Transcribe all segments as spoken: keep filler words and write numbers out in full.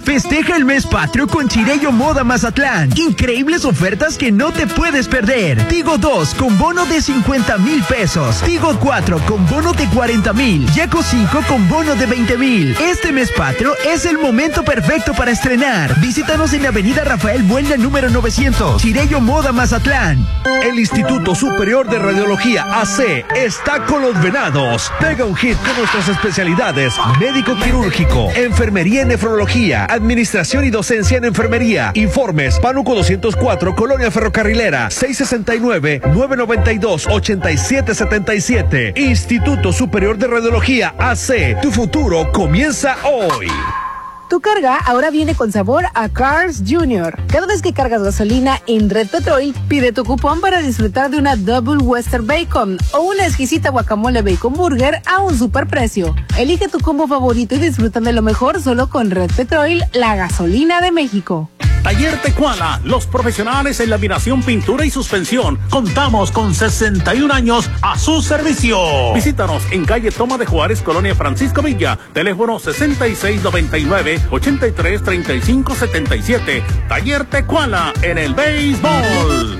Festeja el mes patrio con Chirello Moda Mazatlán. Increíbles ofertas que no te puedes perder. Tigo dos con bono de cincuenta mil pesos. Tigo cuatro con bono de cuarenta mil. Yaco cinco con bono de veinte mil. Este mes patrio es el momento perfecto para estrenar. Visítanos en la avenida Rafael Buelna número novecientos. Chirello Moda Mazatlán. El Instituto Superior de Radiología A C está con los venados. Pega un hit con nuestras especialidades: médico quirúrgico, enfermería y nefrología, administración y docencia en enfermería. Informes: Pánuco doscientos cuatro, Colonia Ferrocarrilera, seis sesenta y nueve, nueve noventa y dos, ochenta y siete setenta y siete. Instituto Superior de Radiología A C. Tu futuro comienza hoy. Tu carga ahora viene con sabor a Cars Junior. Cada vez que cargas gasolina en Red Petrol, pide tu cupón para disfrutar de una Double Western Bacon o una exquisita guacamole Bacon Burger a un superprecio. Elige tu combo favorito y disfruta de lo mejor solo con Red Petrol, la gasolina de México. Taller Tecuala, los profesionales en laminación, pintura y suspensión. Contamos con sesenta y un años a su servicio. Visítanos en calle Toma de Juárez, Colonia Francisco Villa. Teléfono sesenta y seis noventa y nueve, ochenta y tres treinta y cinco setenta y siete. Taller Tecuala en el béisbol.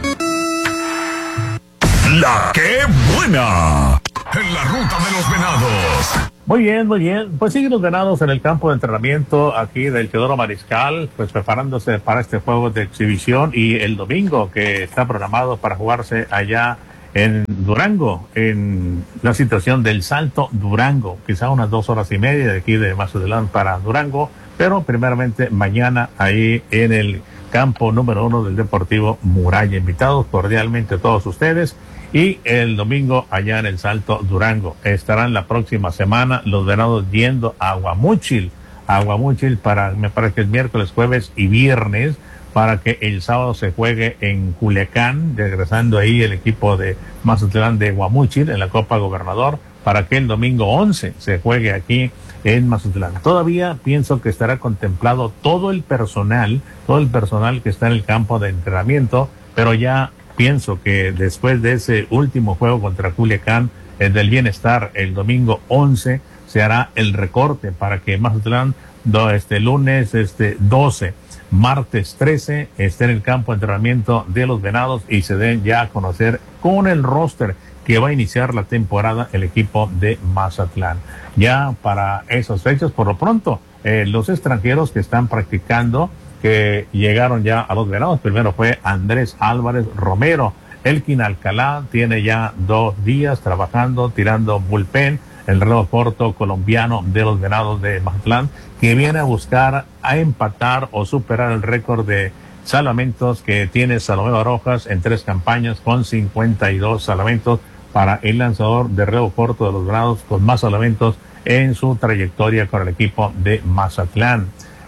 La que buena. En la ruta de los venados. Muy bien, muy bien. Pues siguen los venados en el campo de entrenamiento aquí del Teodoro Mariscal, pues preparándose para este juego de exhibición y el domingo que está programado para jugarse allá en Durango, en la situación del Salto Durango, quizá unas dos horas y media de aquí de Mazatlán para Durango, pero primeramente mañana ahí en el campo número uno del Deportivo Muralla. Invitados cordialmente todos ustedes. Y el domingo allá en el Salto Durango. Estarán la próxima semana los venados yendo a Guamúchil, a Guamúchil para, me parece que es miércoles, jueves y viernes, para que el sábado se juegue en Culiacán, regresando ahí el equipo de Mazatlán de Guamúchil en la Copa Gobernador, para que el domingo once se juegue aquí en Mazatlán. Todavía pienso que estará contemplado todo el personal, todo el personal que está en el campo de entrenamiento, pero ya pienso que después de ese último juego contra Culiacán, el del Bienestar, el domingo once, se hará el recorte para que Mazatlán, do, este lunes este doce, martes trece, esté en el campo de entrenamiento de los venados y se den ya a conocer con el roster que va a iniciar la temporada el equipo de Mazatlán. Ya para esos fechas, por lo pronto, eh, los extranjeros que están practicando, que llegaron ya a los venados. Primero fue Andrés Álvarez Romero. Elkin Alcalá tiene ya dos días trabajando, tirando bullpen, el reloj corto colombiano de los venados de Mazatlán, que viene a buscar a empatar o superar el récord de salvamentos que tiene Salomé Barojas en tres campañas con cincuenta y dos salvamentos para el lanzador de reloj corto de los venados con más salvamentos en su trayectoria con el equipo de Mazatlán.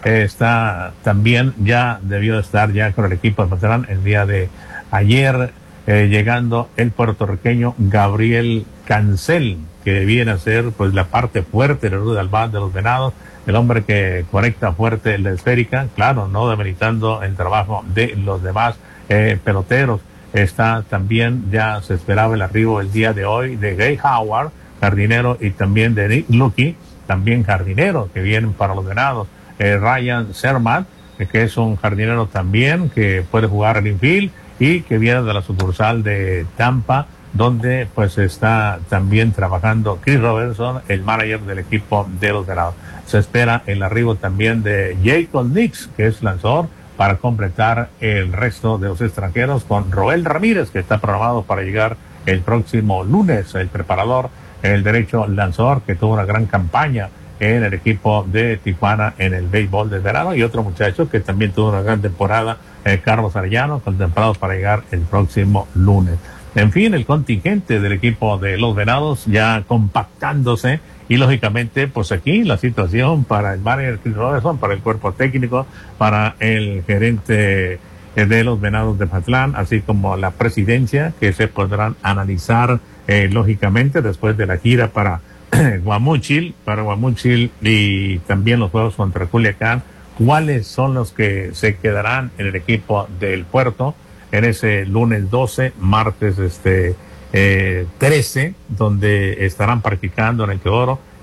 Está también, ya debió estar ya con el equipo de Mazatlán el día de ayer, eh, llegando el puertorriqueño Gabriel Cancel, que viene a ser pues la parte fuerte del rudo al bat de los venados, el hombre que conecta fuerte la esférica, claro, no demeritando el trabajo de los demás eh, peloteros. Está también, ya se esperaba el arribo el día de hoy de Gay Howard, jardinero, y también de Nick Lucky, también jardinero, que vienen para los venados. Eh, Ryan Sherman, eh, que es un jardinero también que puede jugar en infield y que viene de la sucursal de Tampa, donde pues está también trabajando Chris Robertson, el manager del equipo de los venados. Se espera el arribo también de Jacob Nix, que es lanzador, para completar el resto de los extranjeros, con Roel Ramírez, que está programado para llegar el próximo lunes, el preparador, el derecho lanzador, que tuvo una gran campaña en el equipo de Tijuana en el béisbol del verano, y otro muchacho que también tuvo una gran temporada, eh, Carlos Arellano, contemplados para llegar el próximo lunes. En fin, el contingente del equipo de los venados ya compactándose, y lógicamente pues aquí la situación para el manager Chris Robertson, para el cuerpo técnico, para el gerente de los venados de Mazatlán, así como la presidencia, que se podrán analizar eh, lógicamente después de la gira para Guamúchil, para Guamúchil y también los juegos contra Culiacán, cuáles son los que se quedarán en el equipo del puerto en ese lunes doce, martes este eh, trece, donde estarán practicando en el Teodoro,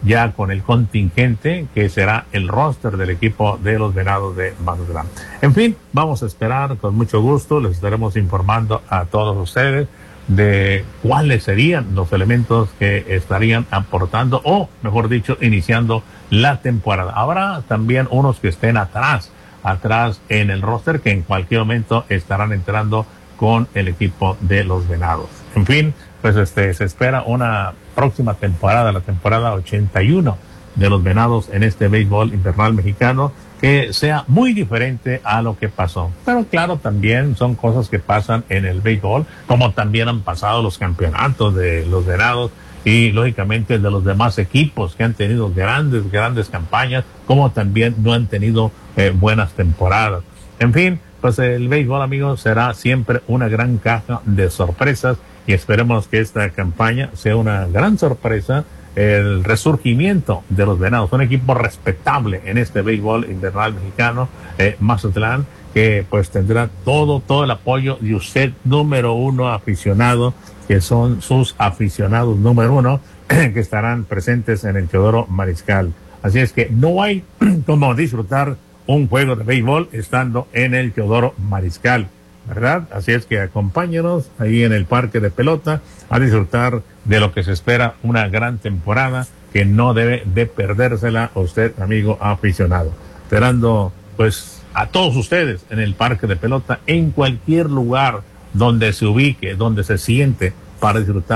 ya con el contingente que será el roster del equipo de los Venados de Mazatlán. En fin, vamos a esperar con mucho gusto, les estaremos informando a todos ustedes de cuáles serían los elementos que estarían aportando, o mejor dicho, iniciando la temporada. Habrá también unos que estén atrás, atrás en el roster, que en cualquier momento estarán entrando con el equipo de los Venados. En fin, pues este se espera una próxima temporada, la temporada ochenta y uno de los Venados en este béisbol invernal mexicano, que sea muy diferente a lo que pasó. Pero claro, también son cosas que pasan en el béisbol, como también han pasado los campeonatos de los Venados y lógicamente de los demás equipos que han tenido grandes, grandes campañas, como también no han tenido eh, buenas temporadas. En fin, pues el béisbol, amigos, será siempre una gran caja de sorpresas, y esperemos que esta campaña sea una gran sorpresa, el resurgimiento de los Venados, un equipo respetable en este béisbol invernal mexicano, eh, Mazatlán, que pues tendrá todo, todo el apoyo de usted, número uno aficionado, que son sus aficionados número uno, que estarán presentes en el Teodoro Mariscal. Así es que no hay como disfrutar un juego de béisbol estando en el Teodoro Mariscal, ¿verdad? Así es que acompáñenos ahí en el parque de pelota a disfrutar de lo que se espera, una gran temporada que no debe de perdérsela usted, amigo aficionado. Esperando pues a todos ustedes en el parque de pelota, en cualquier lugar donde se ubique, donde se siente para disfrutar